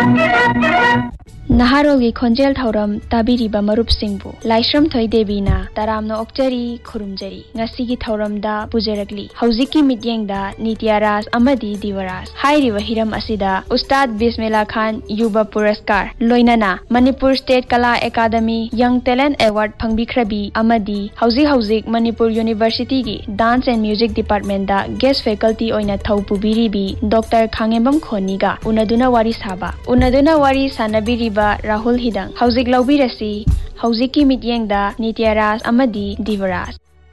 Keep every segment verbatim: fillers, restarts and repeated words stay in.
Naharogi khonjel thauram tabiriba marup singbu Laishram Thoi Devina taramna okjari khurumjari ngasigi thauramda pujaragli hauziki mityengda Nityaras amadi Divaras hairiba hiram asida Ustad Bismillah Khan Yuba Puraskar loinana Manipur State Kala Academy Young Talent Award phangbikhrabi amadi hauzi hauzik Manipur University gi Dance and Music Department da guest faculty oina thau pubiribi Doctor Khangembam Khoniga unaduna wari saba unaduna wari sanabiri Rahul Hidang Hauzik Laubirasi Hauziki Mityengda Nityaras amadi Divaras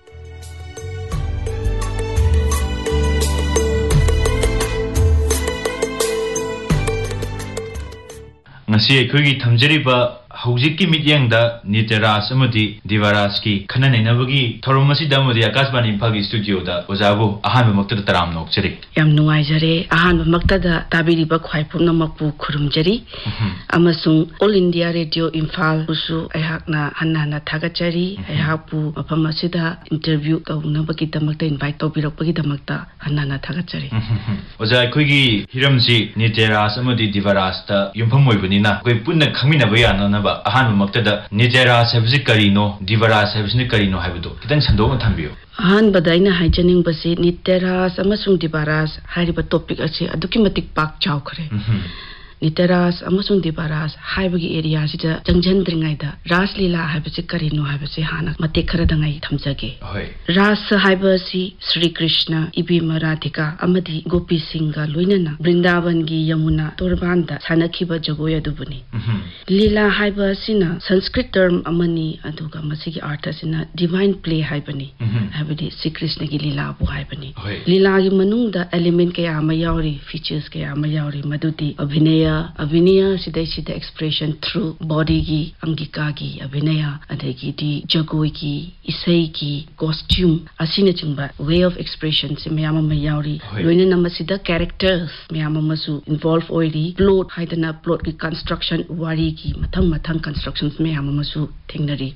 Ngasi akhoi thamjariba Hauziki Mityengda Nityaras amadi Divaras ki khananainabagi thorom asida amadi Akashbani Imphal studio da ojabu ahanba maktada taramna okjari yam nuaijare ahanba maktada tabiriba khwai pumnamakpu khurumjari amasung All India Radio Imphal usu ayhakna hanana thagachari ayhakpu mafam asida interview tawnabagi damakta invite tawbirakpagi damakta hanana thagachari oja akhoi gi hiramsi Nityaras amadi Divaras ta yumpham oibunina koi punna khangminaba yana ahan maktada Nityaras habsi karino Divaras habsi karino haibdo kitang sandoma thambiyo ahan badaina haijaning basi Nityaras amasung Divaras hariba topic ase aduki matik pak chaw khare Nityaras amasung Divaras haibagi area sida jangjandringai da Raslila haibasi karino haibasi hana matik kharadangai thamjage ras haibasi Sri Krishna ibi Maradhika amadi Gopi Singha loinana Vrindavan gi Yamuna Torbanda sanakhiba jagoya dubuni Lila haibasina Sanskrit term amani aduga masigi art asina divine play haibani habidi Sri Krishna gi lila bu haibani lila gi manungda element kaya ama yauri features kaya ama yauri madudi abhinaya abhinaya sidai sida expression through body gi angika gi abhinaya adagi di jagoi gi isai gi costume asina chingba way of expression se mayama mayauri loina namasida characters mayama masu involve oiri plot haidana plot gi construction wari gi mathang mathang constructions mayama masu thingnari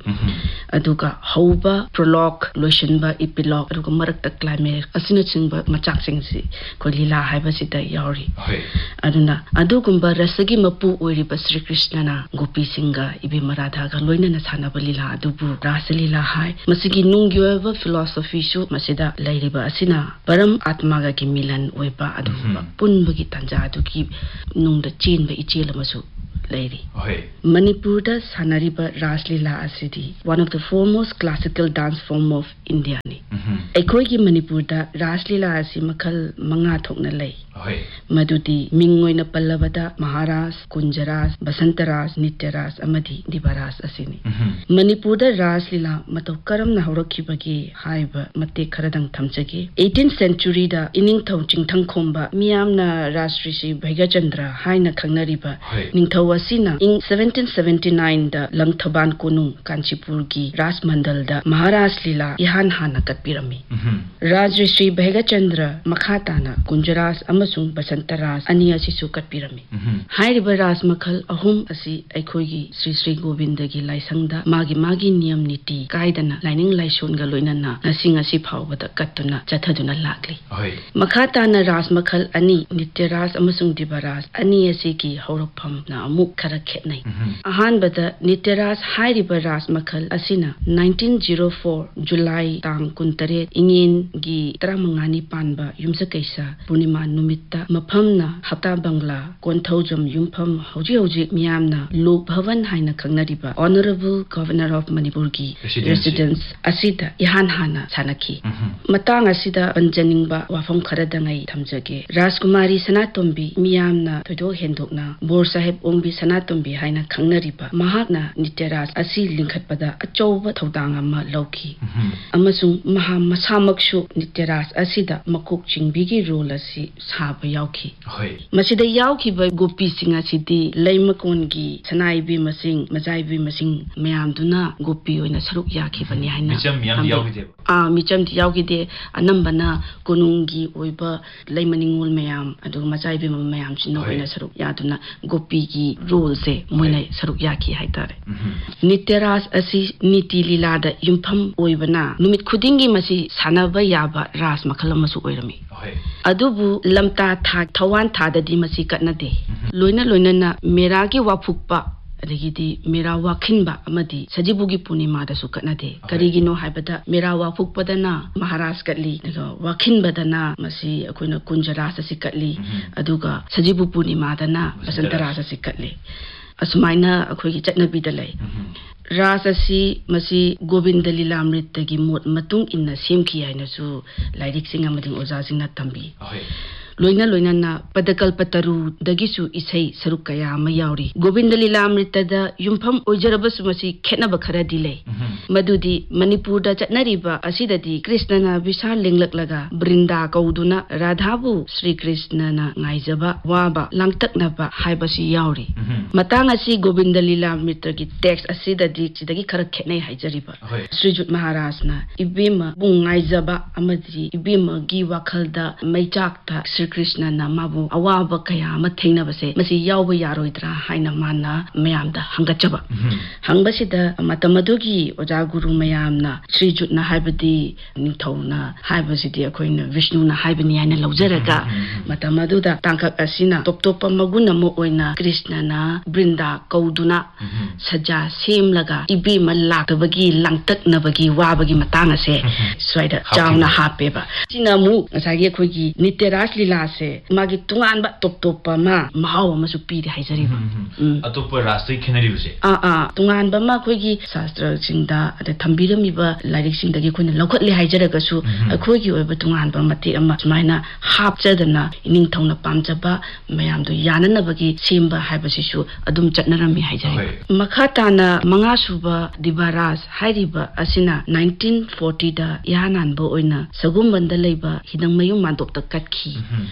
aduga hauba prologue loishanba epilogue aduga marakta climax asina chingba machak singsi ko lila haiba sida yauri aduna adugumba rasagi mapu oiriba Sri Krishna na Gopi Singha ibi Maradha ga loina na sanaba lila adubu rasalila hai masigi nungyoba philosophy su masida lairiba asina param atma ga ki milan oiba aduba punbagi tanja aduki nungda chenba ichela masu Lady. Manipur da sanariba Raslila asidi one of the foremost classical dance form of India ni. Ekoi ki Manipur da Raslila asi makal manga thokna lay. Madudi mingoi na pallabada Maharas, Kunjaras, Basantaras, Nityaras, amadi Divaras asini. Manipur da Raslila matawkaram na haurakibagi haiba mate kharadang thamjagi. eighteenth century da ining thau chingthang khomba miyam na Rashtrishi Bhaigachandra haina khangnariba ningthau asina in seventeen seventy-nine da Langthaban Konung Kanchipur gi Rasmandal da Maharaj Lila ihan hana katpirami. Rajrishi Bhaigachandra makhatana Kunjaras amasung Basantaras ani asisu katpirami. Hairiba ras makhal ahum asi aikhoigi Sri Sri Govinda gi laisangda magi magi niyam niti kaidana laining laishon ga loinana ngasi ngasi phawbada kattuna chathaduna lakli. Makhatana ras makhal ani Nityaras amasung Divaras ani asi gi haurakpham na amuk khara khetnai. Ahan bada Nityaras hairiba ras makhal asina nineteen oh four July tang kuntare ingin gi tramangani panba yumsa kaisa Purnima numitta maphamna hapta bangla konthaujam yumpham hauji hauji miyamna Lok Bhavan haina khangnariba Honorable Governor of Manipur gi residence asida ihan hana sanakhi. Matang asida panjaningba wafam kharadangai thamjage. Rajkumari Sanatombi miyamna thodo hendokna Bor Sahib Ongbi Sanatombi haina khangnariba mahakna Nityaras asi lingkhatpada achouba thodang ama lauki. Amasung maha masamakshu Nityaras asida makuk chingbigi role asi saba yauki. Masida yauki ba Gopi Singha sidi leimakon gi sanaibi masing mazaibi masing mayamduna Gopi oina saruk yaki bani haina. Uh Mitcham ति यावगिदे अनंबना कोनुंगी ओइबा लेमनिंगुल मयाम अदु मचाइबे मयाम सिनो ओइना सरुक यादुना गोपी की role से Moina सरुक याखी हाइतारे नित्यरास असि नीति लीलादा युमफम ओइबना नुमित खुदिंगी मसी सानाबा याबा रास मखल मसु ओइरमी अदुबु लमता था थवान थाददी मसी कटनदे लोइना लोइना मेरागी वाफुकपा अदगिदी मेरा वाखिनबा अमदी सजिबुगी पूर्णिमा दसु कटनदे करिगिनो हाइबदा मेरा वाफुकपदना महाराज कटली वाखिनबदना मसी अखोइना कुंजरास असि कटली अदुगा सजिबु पूर्णिमा दना बसंतरास असि कटली असुमाइना अखोइगी चटनबीदा लay राससी मसी गोविंद लीलामृतगी मोट मतुंग इन्ना सेमखी हाइनसु लाइरिक्सिंग अमदिंग ओजासिंगना तंबी लोइना लोइना पदकल्प तरु दगिसु इसै सरुक कया अमा यावरी गोविंद लीलामृतदा युमफम ओइजरबसु मसी खेनब खरा दिले मदुदी मणिपुर दा चटनरिबा असिददी कृष्णना विशाल लिंगलकलगा Brinda कौदुना राधाबु Shri कृष्णना ngaijaba waba langtaknaba haibasi yauri matang asi Govind लीलामृतगी text असिददी चिदगी खरा खेनै हाइजरिबा श्रीजुत महाराजना इबेमा बुंग ngaijaba amadi ibema gi wakalda maichakta Krishna ना माबु अवाब कया म थेंगनबसे मसी यावब यारोइद्रा हाइना माना मयामदा हंगचबा हंगबसिदा मतमदुगी ओजा गुरु मयामना श्रीजुतना हाइबदी निथौना हाइबसिदी अखोइना विष्णुना हाइबनी हाइना लौजरगा मतमदुदा तांकक असिना टोपटोप मगुन म ओइना कृष्णना बृंदा कौदुना सजा सेमलगा इबे म लाक्तबगी लांगतकनबगी वाबगी मतांग असे स्वाइदा चावना हापेबा सिनामु असागी अखोइगी नित्यरास लीला से मागी तुंगान बा टोप टोप मा महाव मसु पीदे हाइजरिबा अतोप राष्ट्रीय खेनरिबसे आ आ तुंगान बा मा खोगी शास्त्र सिंगदा अदे थंबिरमिबा लाइरिक सिंगदगी खोने लौखतले हाइजरगसु अखोगी ओइबा तुंगान बा मते अमा सुमाइना हापचदना इनिंग थौना पामजबा मयामदो याननबगी सेमबा हाइबसिसु अदुम चटनरमी हाइजरि मखाताना मंगा सुबा दिबारास हाइरिबा असिना नाइनटीन फोर्टी दा यानानबो ओइना सगुमबंदा लेबा हिदंगमयु मादोपता कटखी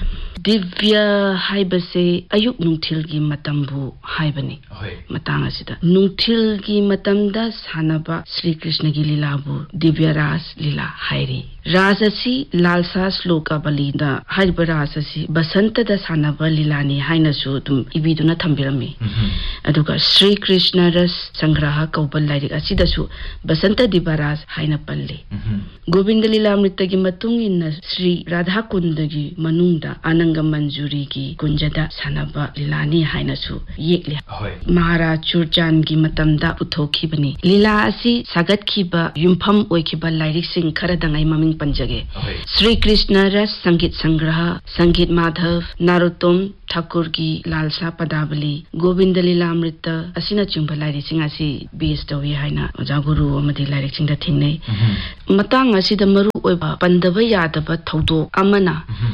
दिव्य हाइबसे अयुक नुंथिलगी मतंबु हाइबनी मतांग असिदा नुंथिलगी मतंदा सानबा श्री कृष्ण की लीलाबु दिव्य रास लीला हाइरी राजसी लालसा श्लोक बलिदा हाइब राजसी बसंत द सानबा लीलानी हाइनसु तुम इबिदुना थंबिरमी अदुगा श्री कृष्ण रस संग्रह कौबल लाइरिक असिदसु बसंत दिबारास हाइना पल्ले गोविंद लीलामृतगी मतुंग इन श्री राधा कुंदगी मनुंगदा आनंग मंजूरी की कुंजदा सानबा लीलानी हाइनसु येकले महाराज चुरचान की मतमदा पुथोखिबनी लीला असि सागतखिबा युमफम ओइखिबा लाइरिक सिंग खरदंगाई ममिंग पंजगे श्री कृष्ण रस संगीत संग्रह संगीत माधव नारोत्तम ठाकुर की लालसा पदावली गोविंद लीलामृत असिना चिंबा लाइरिक सिंग असि बेस तोवी हाइना ओजा गुरु अमदि लाइरिक सिंग दा थिंगनै मतांग असिदा मरु ओइबा पंदबा यादबा थौदो अमना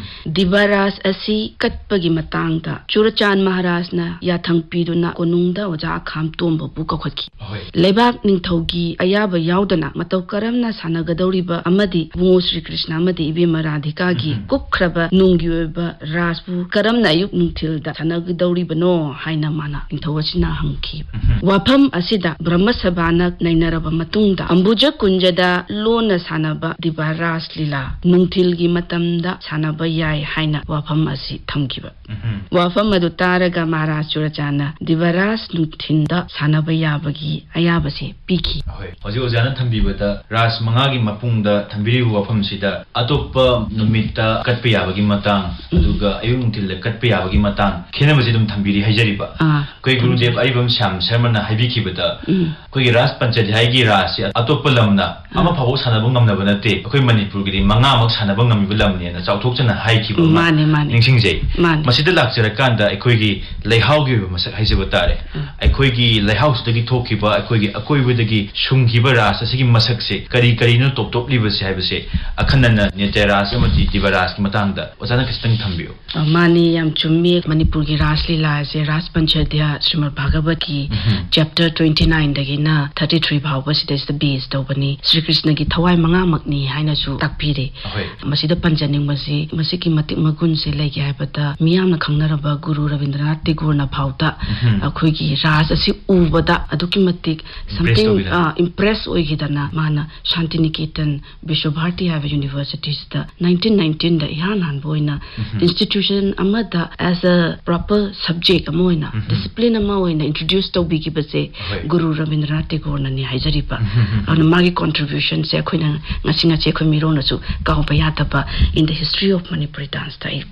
दिबारास असि कटपगी मतांगदा चुरचान महाराजना याथंग पीदुना कोनुंगदा ओजा खाम तोंबो बुकखतकी लेबाक निंथौगी अयाबा यावदना मतौ करमना सानगदौरिबा अमदि वो श्री कृष्ण अमदि इबेमा राधिका की कुखरबा नुंगी ओइबा रासबु करमना अयुक नुंथिलदा सानगदौरिबनो हाइना माना निंथौवसिना हंखी वाफम असिदा ब्रह्मसभाना नैनरबा मतुंगदा अंबुज कुंजदा लोना सानबा दिबारास लीला नुंथिलगी मतमदा सानबा याय हाइना वाफम असि थमखिबा वाफम अदु तारगा महाराज चुरचाना दिबारास नुंथिंदा सानबा याबगी अयाबसे पीखी हजि ओजाना थंबिबदा रास मंगागी मपुंगदा थंबिरि वाफम सिदा अतोप नुमिता कटपे याबगी मतांग अदुगा अयुंग नुंथिलदा कटपे याबगी मतांग खेनबसि दुम थंबिरि हाइजरिबा कोइ गुरुदेव अरिबम श्याम शर्मना हाइबिखिबदा कोइ रास पंचाध्यायगी रास अतोप लमना अमा फाबो सानबो ngamnaba nate akoi manipur gi manga mak sanaba ngamibu lamne na chauthokchana haikhiba mane mane ningsingjei masida lakchara kanda akoi gi leihau gi masak haijaba tare akoi gi leihau sdagi thokhiba akoi gi akoi wedagi shunghiba ras asigi masak se kari kari no top top liba se haibase akhanna neteras amati divaras ki matangda ozana kistang thambiyo mane yam chummi manipur gi ras lila se ras panchadya srimad bhagavat ki chapter twenty-nine dagi na thirty-three bhava sida is the base tobani Shri Krishna ki thawai manga makni haina su takpire masida panjaning masi masiki matik magun se legi haibata miyamna khangnaraba guru Rabindranath Tagore na phauta akhoi ꯑꯩꯈꯣꯏꯒꯤ ꯔꯥꯖ ꯑꯁꯤ ꯎꯕꯗ ꯑꯗꯨꯛꯀꯤ ꯃꯇꯤꯛ something impress ꯑꯣꯏꯈꯤꯗꯅ ꯃꯥꯅ ꯁꯥꯟꯇꯤꯅꯤꯀꯦꯇꯟ ꯕꯤꯁ꯭ꯋꯚꯥꯔꯇꯤ ꯍꯥꯏꯕ ꯌꯨꯅꯤꯚꯔꯁꯤꯇꯤꯁꯤꯗ nineteen nineteen ꯗ ꯏꯍꯥꯟ ꯍꯥꯟꯕ ꯑꯣꯏꯅ institution amada as a proper subject ama oina discipline ama oina introduce tawbigibase Guru Rabindranath Tagore nani haijariba ana magi contribution se akoina ngasinga che khoi miro na su kaoba yataba in the history of Manipuri dance type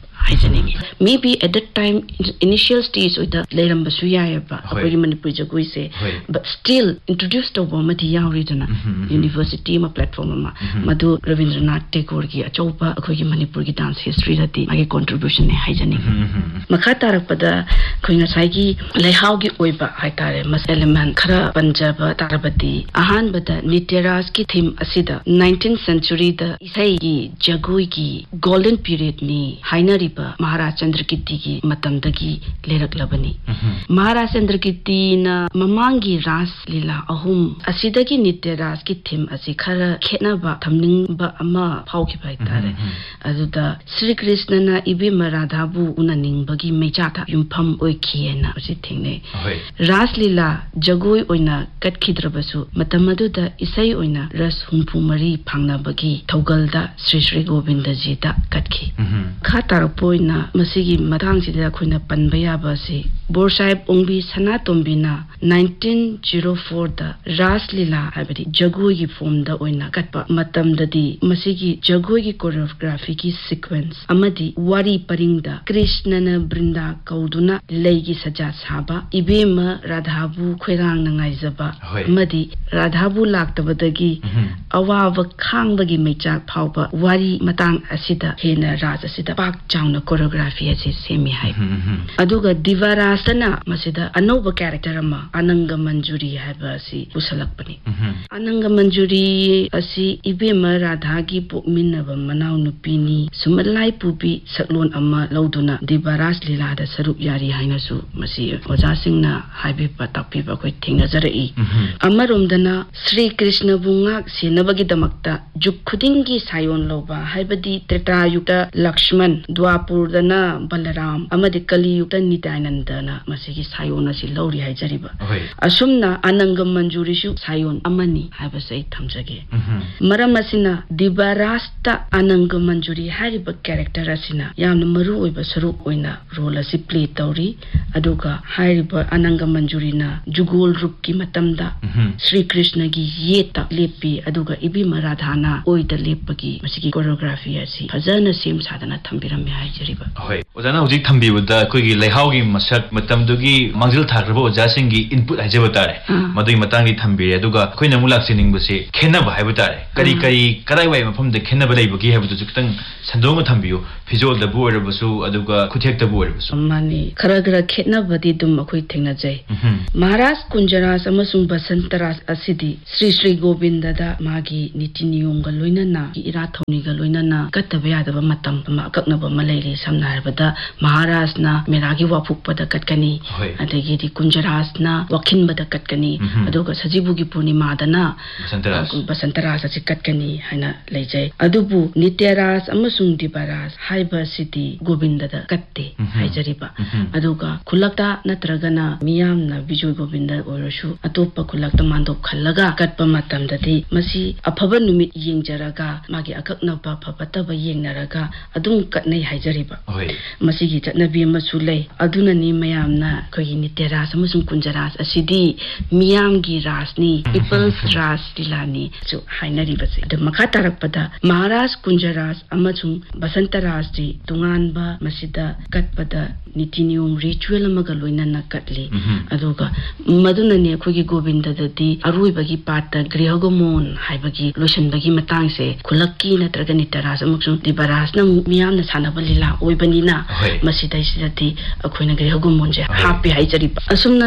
maybe at that time initial stage with the leram basu yaiba akoi Manipuri jagoi se but still introduced to bomati yauri dana university ma platform ma madu Rabindranath Tagore gi achauba akoi Manipur gi dance history rati magi contribution ne haijani makha tarakpada khoi ngasai gi leihau gi oiba haitare mas element khara panjaba tarabati ahan bada Nityaras ki theme asida nineteenth century da isai gi jagoi gi golden period ni hainari Maharaj Chandrakirti ki matamdagi leraklabani Maharaj Chandrakirti na mamangi ras lila ahum asidagi Nityaras ki theme asi khara khenaba thamning ba ama phauki bai tare aduda Sri Krishna na ibe Radha bu unaning bagi mecha tha yumpham oikhiena asi thingne ras lila jagoi oina katkhidраbasu matamadu da isai oina ras humpu mari phangna bagi thogalda Sri Sri Govinda ji da katkhi khatar poina masigi matang sida khoina panbaya ba si Bor Sahib Ongbi Sanatombina nineteen oh four da Ras Lila habidi jagoi gi form da oina katpa matam dadi masigi jagoi gi choreography ki sequence amadi wari paringda Krishna na Brinda kauduna leigi saja saba ibema Radhabu khoirang na ngaijaba amadi Radhabu laktabadagi awawa khangbagi mechak phawba wari matang asida hena ras asida pak chawna choreography asi semi hai aduga Divarasana masida anoba character ama Ananga Manjuri haiba asi usalakpani Ananga Manjuri asi ibema Radha gi pokminaba manaw nupini sumalai pubi saklon ama lauduna Divaras lila da sarup yari haina su masi oja singna haibe patakpi ba khoi thingnajarai amaromdana Sri Krishna bunga senabagi damakta juk khudingi sayon loba haibadi Treta yukta Lakshman Dwapur dana Balaram amadi Kali yukta Nityanandana masigi sayona si lauri haijariba asumna Ananga Manjuri shu sayon amani haiba sai thamjage maram asina Divarasta Ananga Manjuri hariba character asina yamna maru oiba sarup oina role asi play tawri aduga hariba Ananga Manjuri na jugol rup ki matamda Sri Krishna gi yeta lepi aduga ibi Maradhana oida lepagi masigi choreography asi fazana sim sadana thambiram ya haijariba hoi ojana hojik thambibada koigi leihaugi masak matamdugi mangjil thakrabo ojasingi input haijabatare madui matangni thambire aduga koina mulak siningbase khenaba haibutare kari kari kadai wai mafamda khenaba leibagi haibudu jukitang sandonga thambiyo fizol da buirabasu aduga kuthek da buirabasu mani khara khara khenaba di dum akhoi thengna jai Maharaj Kunjaras amasung Basantaras asidi Sri Sri Govinda da magi niti niyom ga loinana ki ira thoni ga loinana kattaba yadaba matam ma kaknaba malairi samna harbada Maharaj na meragi wapuk pada katkani adagi di Kunjaras na wakin bada katkani aduga sajibu gi purnima dana Basantaras asi katkani haina leijai adubu Nityaras amasung Divaras haiba sidi Govinda da katte haijariba aduga khulakta natragana miyamna Vijay Govinda oirashu atopa khulakta mandop khallaga katpa matamdadi masi afaba numit yengjaraga magi akaknaba phabataba yengnaraga adum katnai haijariba masi gi chatnabi amasu lei aduna ni mayamna khogi Nityaras amasung Kunjaras asidi miyam gi rasni people's ras dilani chu hainari base de makha tarakpada Maharaj Kunjaras amasung Basantaras ji tunganba masida katpada nitinium ritual amaga loinana katli aduga maduna ne khogi Govinda dadi aruibagi patta grihagomon haibagi loishanbagi matangse khulakki natraga Nityaras amasung Divaras na miyamna sanaba lila oibanina masida isidati akhoina grihagomon je happy haijari asumna Sri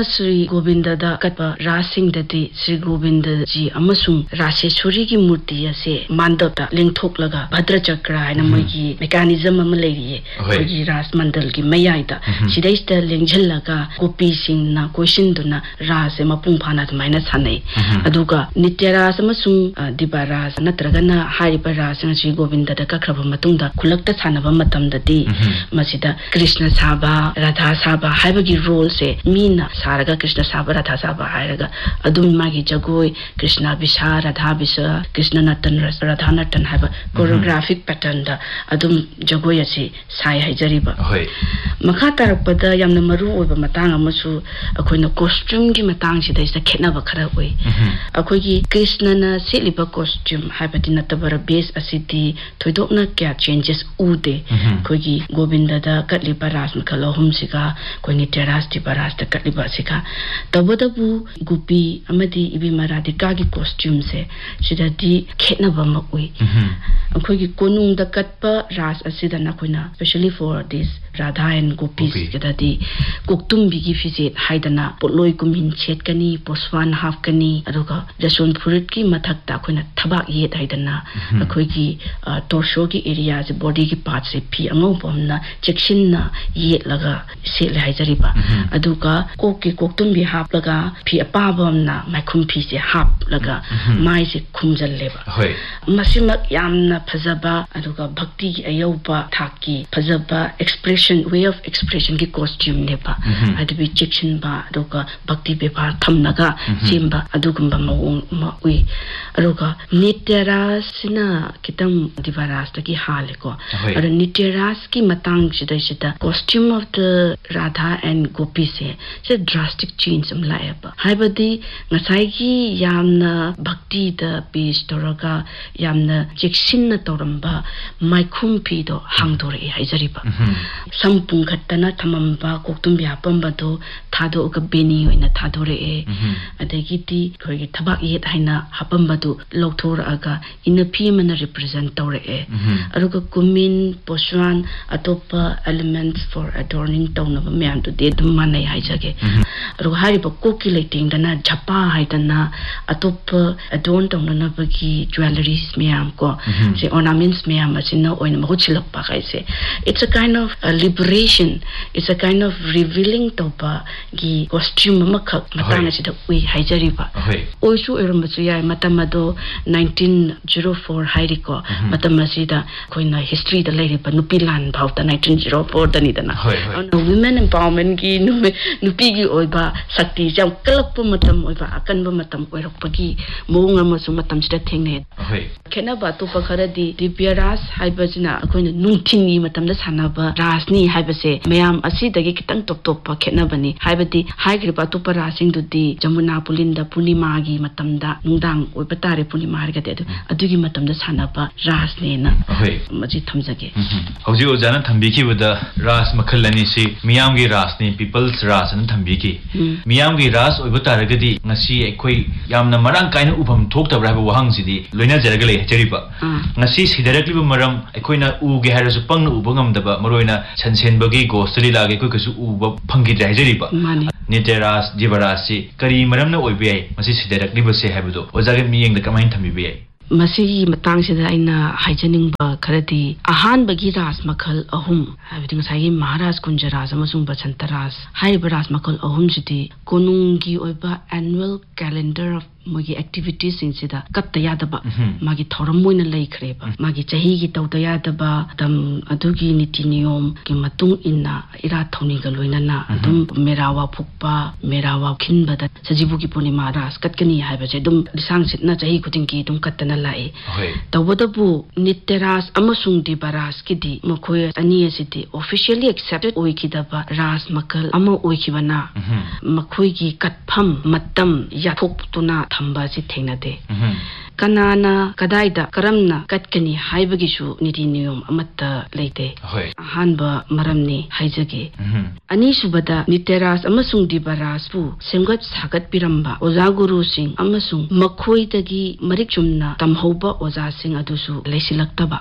गोविंददा कटपा रासिंगददी Shri Govind जी अमसुंग रासेश्वरी की मूर्ति असे मांडवता लेंथोकलगा भद्रचक्र हाइना मोगी mechanism अमा लेरिये मोगी रास मंडल की मयाइदा सिदैस्ता लेंझलगा गोपी सिंगना कोइसिनदुना रासे मपुंग फाना दुमाइना सानै अदुगा नित्यरास अमसुंग दिबारास नत्रगना हारिबा रास ngasi गोविंददा कखरबा मतुंगदा खुलक्ता सानबा मतमददी मसिदा कृष्ण साबा राधा साबा हाइबगी रोल से मीना सारगा कृष्ण साबा राधा साबा हाइरगा अदुम मागी जगोय कृष्ण बिसा राधा बिसा कृष्ण नटन राधा नटन हाइबा कोरियोग्राफिक पैटर्न दा अदुम जगोय असे साइ हाइजरिबा होय मखा तारपदा यामना मरु ओइबा मतांग अमसु अखोइना कॉस्ट्यूम की मतांग सिदा इस खेनाबा खरा ओइ अखोइगी कृष्णना सेलिबा कॉस्ट्यूम हाइबति नतबरा बेस असिति थोइदोकना क्या चेंजेस उदे अखोइगी गोविंददा कटलिबा रास मखल अहुम सिगा कोइनी टेरास दिबारास ता कटलिबा सिगा तबदबु गुपी अमदी इबी मरादिका की कॉस्ट्यूम से सिदादी खेनाबा म ओइ अखोइगी कोनुंग दा कटपा रास असिदा नखोइना specially for this Radha and gopis केदादी कोक्तुम बिगी fidget हाइदना पोलोय cumin छेटकनी पोस्वान हाफकनी अदुगा जसोन फुरिट की मथकता अखोइना थबाक येत हाइदना अखोइगी टोर्सो की एरिया से बॉडी की पार्ट से फी अंगोबमना चेक्सिनना येत लगा सेल हाइजरिबा अदुगा कोक की कोक्तुम भी हाफ लगा फी अपाबमना माइखुम फी से हाफ लगा माइ से खुमजल लेबा होय मसिमक यामना फजबा अदुगा भक्ति की अयौबा थाकी फजबा एक्सप्रेशन way of expression की costume नेबा अदबी चिक्सन बा अदुगा भक्ति व्यवहार थमनगा सेम्बा अदुगुम्बा मवोंग म उइ अदुगा नित्यरासना कितम दिवारास तकी हालेको अर नित्यरास की मतांग सिदा सिदा costume of the Radha and Gopi से से drastic change am लायबा हाइबदी ngसाइगी यामना भक्ति द बेस तोरगा यामना चिक्सिन तोरम्बा माइखुम फिदो हांगदोरे हाइजरिबा संपुंग खत्तना थमंबा कोक्तुम यापंबदो थादो ग बेनी होइना थादोरे ए अदगिति खोगी थबा येत हाइना हापंबदो लौथोरगा इन फीमना रिप्रेजेंट तोरे ए अरुग कुमिन पोस्वान अतोपा एलिमेंट्स फॉर अडोर्निंग तौनबा म्याम तो दे दुम मानै हाइजगे अरुग हारिबा कोकी लेटिंग दना झपा हाइदना अतोपा अडोर्न तौननबगी ज्वेलरीज म्याम को से ऑर्नामेंट्स म्याम असिना ओइन महुचिलपा गाइसे it's a kind of liberation. It's a kind of revealing toba gi costume makak matana sida ui haijariba oisu erumbasu yai matamado nineteen oh four hairiko matamasida koina history da leiriba nupilan bhauta nineteen oh four dani dana women empowerment gi nupi gi oiba sakti jam kalakpa matam oiba akanba matam oirakpagi moong amasu matam sida thengne khena ba to pakhara di divyaras haibajina koina nungthini matam da sanaba rasni हाइबसे मयाम असिदगी कितंग top top खेनबनी हाइबदी हाइग्रिबा तो परासिंग दुदी जमुना पुलिंदा पूर्णिमागी मतमदा नुंदांग ओइबतारे पूर्णिमा हारगते अदु अदुगी मतमदा सानबा रासनेना होय मजि थमजगे हौजि ओजाना थंबिखिबदा रास मखलनी सि मियामगी रासनी peoples रास न थंबिखि मियामगी रास ओइबतारगदी ngasi एखोइ यामना मरांग काइना उभम थोक्तब्रा हाबा वहांगसिदी लोइना जरगले हेचरिबा ngasi सिदरकलिबा मरम एखोइना उगे हारसु पंग उबंगमदबा मरोइना छनसेनबगी गोस्तली लागे कोइ कसु उबा फंगिद्रा हाइजरिबा नित्यरास दिवारासि करी मरमना ओइबे मसि सिदरकलिबसे हाबदो ओजागे मियेंग द कमाइन थमिबे मसिगी मतंग सिदा आइना हाइजनिंगबा खरदी अहान बगी रास मखल अहुम हाबिदिंग साइगी महाराज कुंजराज अमसुंग बसंतरास हाइबा रास मखल अहुम सिदी कोनुंगी ओइबा एनुअल कैलेंडर ऑफ मोगी एक्टिविटीज सिंसिदा कत्ता यादबा मागी थौरम मोइना लेखरेबा मागी चाही की तौता यादबा तम अदुगी नीति नियम की मतुंग इन्ना इरा थौनी गलोइना अदुम मेरावा फुकपा मेरावा खिनबदा सजीबु की पूर्णिमा रास कतकनी हाइबसे दुम दिसांग सितना चाही खुदिंग की दुम कत्तना लाए तवदबु नित्यरास अमसुंग दिबारास किदी मखोय अनी सिदी ऑफिशियली एक्सेप्टेड ओइकिदबा रास मकल अम ओइकिबना मखोय की कतफम मतम याथोक्तुना थंबा सि थेंगनादे kanana kadaida karamna katkani haibagishu niti niyom amatta leite hanba maramni haijage ani subada niteras amasung dibaras bu semgat sagat piramba oza guru sing amasung makhoi dagi marik chumna tamhoba oza sing adusu leisilaktaba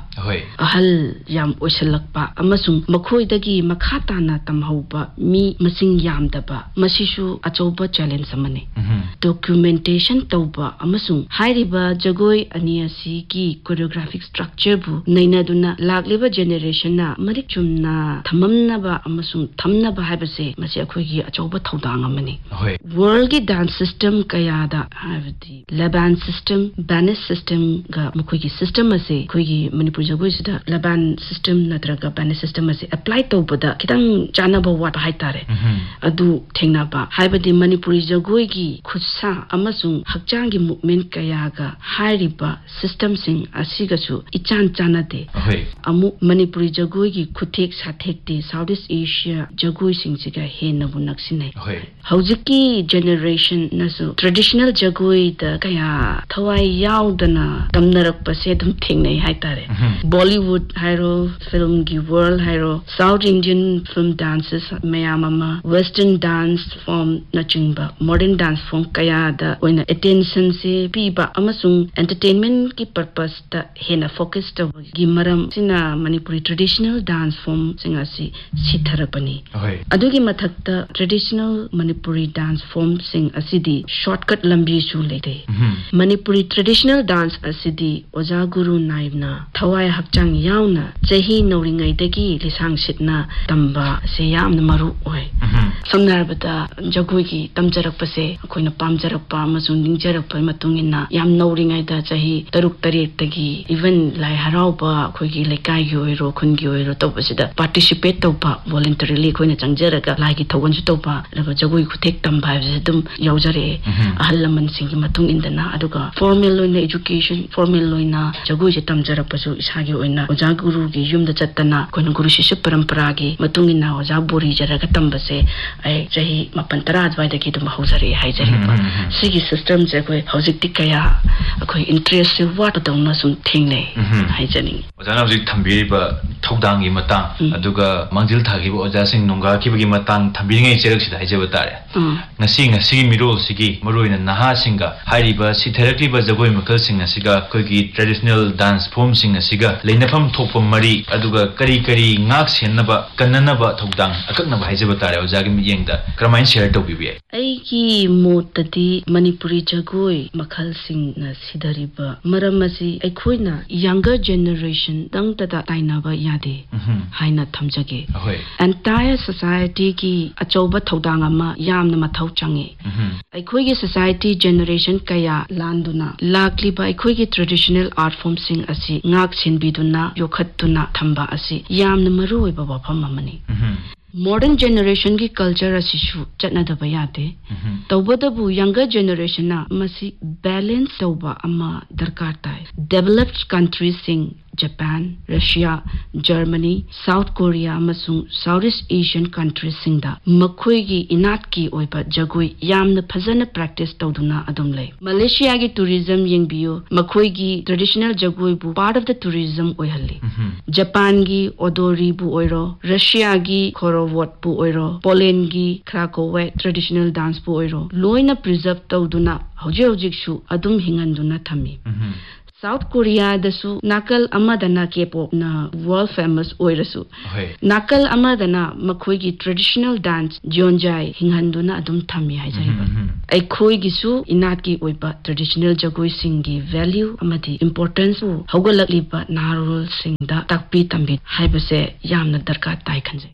ahal yam oisalakpa amasung makhoi dagi makhata na tamhoba mi masing yamdaba masishu achoba challenge samane documentation tauba amasung hairiba jagoi aniasi ki choreographic structure bu nainaduna lagliba generation na marik chumna thamamna ba amasung thamna ba habase masi akhoi gi achoba thodang amani world gi dance system kaya da havdi laban system banis system ga mukhoi gi system ase khoi gi manipur jagoi sida laban system natraga banis system ase apply tawbada kitang chana ba wat haitare adu thengna ba haibadi manipuri jagoi gi khutsa amasung hakchang gi movement kaya ga hairiba system sing asiga su ichan chana de amu manipuri jagoi gi khuthek sathek de Southeast Asia jagoi sing siga he na bunak sinai haujiki generation nasu traditional jagoi da kaya thawai yaudana tamnarak pase dum thingnai haitare Bollywood hero film gi world hero South Indian film dances mayamama western dance form nachingba modern dance form kaya da oina attention se piba amasung entertainment ki purpose ta hena focus ta gi maram sina manipuri traditional dance form singa si sitharapani adugi mathakta traditional manipuri dance form sing asidi shortcut lambi su lete manipuri traditional dance asidi oja guru naibna thawai hakchang yauna chahi noringai dagi lisang sitna tamba se yamna maru oi samnarbata jagoi gi tamjarak pase koina pamjarak pa amasung ningjarak pa matungina yam noringai da chahi taruk tarik tagi even lai harau ba khoi gi lekai gi oiro khun gi oiro to basida participate to ba voluntarily koina changjaraga lai gi thogan ju to ba laga jagoi khuthek tam ba dum yaujare ahalaman singi matung indana aduga formal loina education formal loina jagoi je tamjarak pasu isagi oina oja guru gi yumda chattana koina guru shishya parampara gi matungina oja bori jaraga tambase ai chahi mapan tara adwai da gi dum haujare haijare ba sigi system je koi hojik tikaya koi interest wat dawna sum thingnei haijani oja na hojik thambiri ba thodang gi matang aduga mangjil thagi ba oja sing nonga ki bagi matang thambiri ngai cherak sida haijaba tare ngasi ngasi mirol sigi maroina naha singa hairiba sitheraki ba jagoi makal singa siga koi gi traditional dance form singa siga leinafam thopam mari aduga kari kari ngak senna kanana ba thodang akakna ba haijaba tare oja gi miyengda kramain share to bi ai ki motadi manipuri jagoi makhal sing na sidariba maramasi aikhoina younger generation dang tada tainaba yade haina thamjage entire society ki achoba thodang ama yamna mathau change aikhoi gi society generation kaya landuna lakli ba aikhoi gi traditional art form sing asi ngak sinbiduna yokhatuna thamba asi yamna maru oiba wafam amani modern generation ki culture asishu chatna da bayate tawbada bu younger generation na masi balance tawba ama darkar tai developed countries sing Japan, Russia, Germany, South Korea amasung Southeast Asian countries singda makhoi gi inat ki oiba jagoi yamna phajana practice tawduna adum lei Malaysia gi tourism yengbiyo makhoi gi traditional jagoi bu part of the tourism oihalli Japan gi odori bu oiro Russia gi khorovot bu oiro Poland gi krakow traditional dance bu oiro loina preserve tawduna hoje hojik shu adum hinganduna thami South Korea dasu nakal amadana K-pop na world famous oirasu nakal amadana makhoi gi traditional dance jonjai hinghanduna adum thami haijariba ai khoi gi su inat gi oiba traditional jagoi sing gi value amadi importance u hogalakliba narul sing da takpi tambi haibase yamna darka tai khanje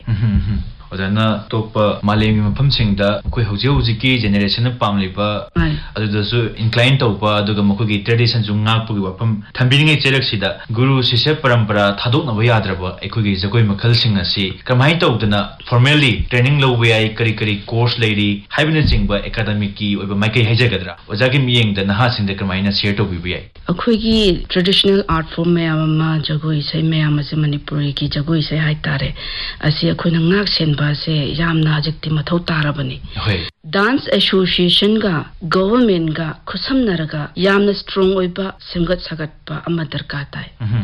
odana topa malemi mafam singda koi hoje hoje ki generation na pamliba adu su incline topa aduga mokoi tradition ju ngak pu wafam thambinge cherak sida guru sisya parampara thadok na yadraba ekoi gi jagoi makhal sing asi kamai tawdana formally training lo wai kari kari course lady haibina chingba academic ki oiba maikai hajagadra ojagi miyeng da naha sing da kamai na share to bi bi akoi gi traditional art form me ama jagoi sai me ama se manipuri ki jagoi sai haitare asi akoi na ngak sen ba se yamna hajikti mathau tarabani dance association गा government गा खुसमनरगा यामना strong ओइबा सेमगत सगतपा अमा दरकार ताय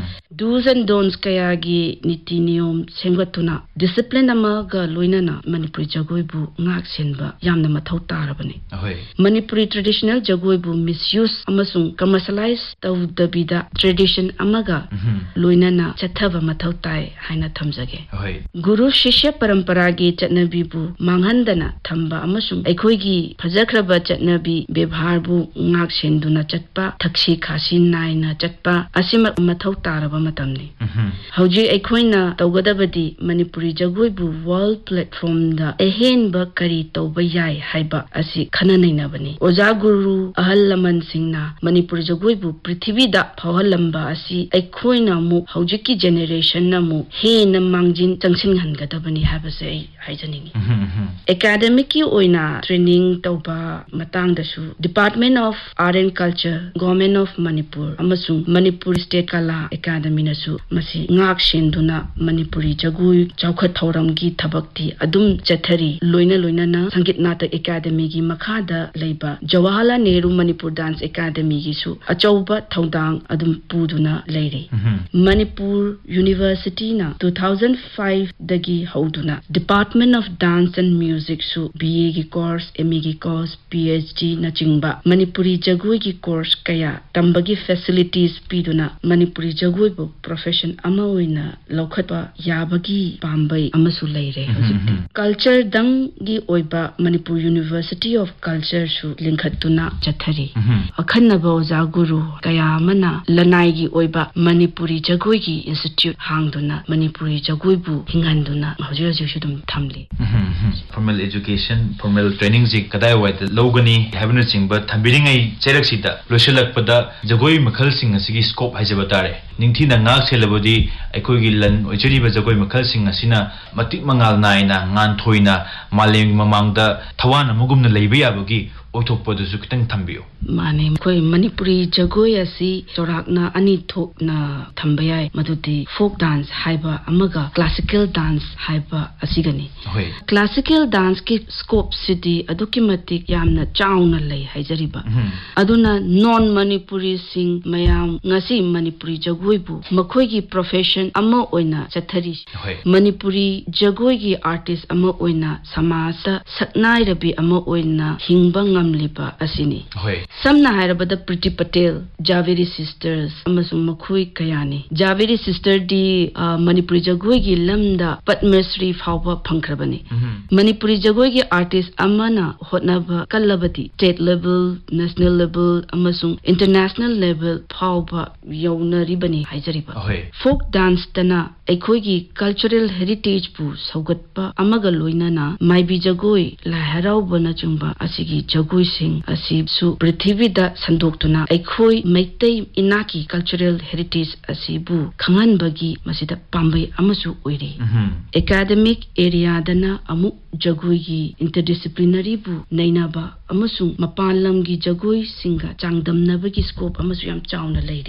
dos and don'ts कयागी नीति नियम सेमगतुना discipline अमा गा लोइनाना Manipuri जगोइबु ngak senba yamna mathau tarabani ahoi manipuri traditional jagoibu misuse amasung commercialize tawdabida tradition amaga loinana chathaba mathau tai haina thamjage ahoi guru shishya parampara gi chatnabi bu manghandana thamba amasung aikoi gi phajakraba chatnabi bebhar bu ngak senduna chatpa thakshi khasi naina chatpa asima mathau taraba matamni hauji aikoina tawgadabadi manipuri jagoibu world platform da ehen ba kari tawba yai haiba asi khana naina bani oja guru ahal laman singna manipur jagoi bu prithvi da phawalamba asi aikoina mu haujiki generation na mu he na mangjin changsin hanga da bani haba se haijaningi academic ki oina training tawba matang da su department of art and culture government of manipur amasung manipur state kala academy na su masi ngak shenduna manipuri jagoi chawkha thoram gi thabakti adum chathari loina loina na sangit natak academy gi makhada leiba Jawaharlal Nehru Manipur Dance Academy gi su achauba thaudang adum puduna leire Manipur University na two thousand five dagi hauduna Department of Dance and Music su B A gi course M A gi course P H D na chingba Manipuri jagoi gi course kaya tambagi facilities piduna Manipuri jagoi bu profession ama oina lokhatpa yabagi pambai amasu leire culture dang gi oiba Manipur University of Culture su linkhatuna chathari akhanna ba oja guru kaya mana lanai gi oiba Manipuri jagoi gi institute hangduna Manipuri jagoi bu hinganduna hojir hojir su dum thamli formal education formal training ji kadai wai da logani habna chingba thambiringai cherak sida losilakpada jagoi makhal sing asigi scope haijaba tare ningthi na ngak selabodi aikoi gi lan oichari ba jagoi makhal sing asina matik mangal naina ngan thoina maleng mamangda thawan amugumna leiba yabagi oithokpadu kitang thambiyo mane koi Manipuri jagoi asi chorakna ani thokna thambayai madudi folk dance haiba amaga classical dance haiba asigani hoi classical dance ki scope city adukimatik yamna chauna lei haijariba aduna non Manipuri sing mayam ngasi Manipuri jagoi bu makhoi gi profession ama oina chathari Manipuri jagoi gi artist ama oina samasa saknai rabi ama oina hingba ngamliba asini hoi samna hairabada Pretty Patel Javeri sisters amasung makhoi kayani Javeri sister di uh, Manipuri jagoi gi lamda Padmasri phawba phangkrabani Manipuri jagoi gi artist amana hotnaba kallabati state level national level amasung international level phawba yaunari bani haijariba folk dance tana aikoi gi cultural heritage bu saugatpa amaga loinana maibi jagoi la harau bana chungba asigi jagoi sing asi su prithivida sandoktuna aikoi maitai inaki cultural heritage asibu khangan bagi masida pambai amasu oire academic area dana amu jagoi gi interdisciplinary bu nainaba amasung mapalam gi jagoi singa changdamna bagi scope amasu yam chauna leire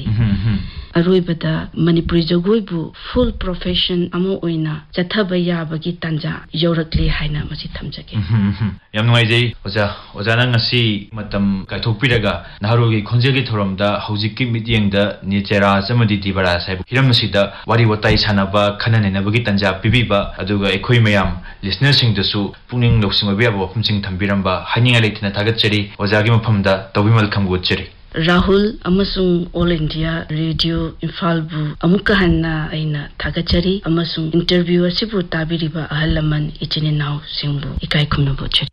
aroibada Manipuri jagoi bu full profession amo oina chathaba yabagi tanja yorakle haina masi thamjage yam noi jai oja oja na ngasi matam ka thokpiraga naharogi khonjegi thoramda haujikki mityengda nichera samadi dibara sai hiram sida wari watai sanaba khanane nabagi tanja pibiba aduga ekhoi mayam listeners sing dasu pungning loksing obiya bo phumsing thambiramba haninga leithina thagachari ojagi maphamda tawbimal khamgochari Rahul amasung All India Radio Imphal bu amuka hanna aina thagachari amasung interviewer sibu tabiriba ahalaman ichine naw singbu ikai khumna bochari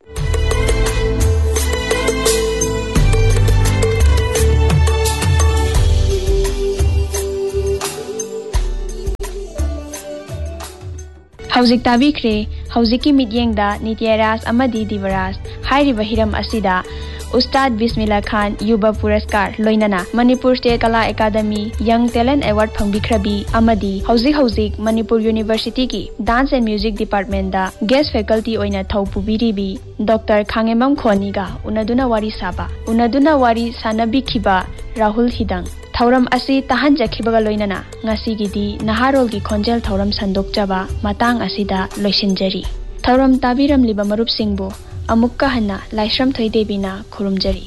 Hauzik tabikre hauziki midyengda Nityaras amadi Divaras hairiba hiram asida Ustad Bismillah Khan Yuba Puraskar Loinana Manipur State Kala Academy Young Talent Award Phangbikhrabi amadi Hauzik Hauzik Manipur University ki Dance and Music Department da guest faculty oina thau pubiribi Doctor Khangemam Khoni ga unaduna wari saba unaduna wari sanabi khiba Rahul Hidang Thauram asi tahan jakhibaga loinana ngasi gidi naharol gi khonjel thauram sandokjaba matang asida loisinjari Thauram tabiram liba marup singbu अमुक्का हन्ना लाइश्रम थोइदेबीना खुरुमजरी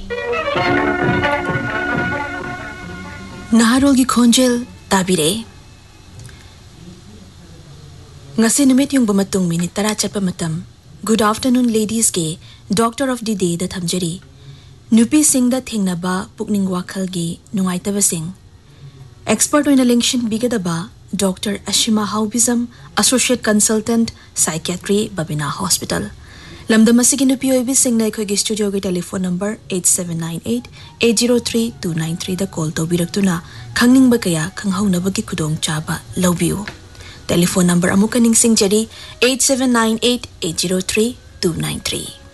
नाहरोल की खोंजेल ताबिरे ngasi numit yung bumatung minit tara chatpa matam good afternoon ladies ke doctor of the day da thamjari nupi sing da thingnaba pukning wakhal gi nungaitaba sing expert oina linkshin bigadaba Doctor Ashima Haubism, Associate Consultant, Psychiatry, Babina Hospital. Lamdamasigi nupi oibi sing na ikhogi studio gi telephone number eight seven nine eight eight zero three two nine three da call to biraktuna khangning ba kaya khanghau na bagi khudong chaba lawbiu. Telephone number amuka ning sing jari eight seven nine eight eight zero three two nine three.